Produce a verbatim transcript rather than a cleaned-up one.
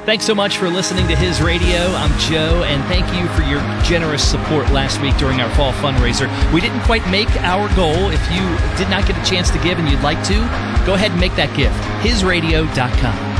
Thanks so much for listening to His Radio. I'm Joe, and thank you for your generous support last week during our fall fundraiser. We didn't quite make our goal. If you did not get a chance to give and you'd like to, go ahead and make that gift. his radio dot com.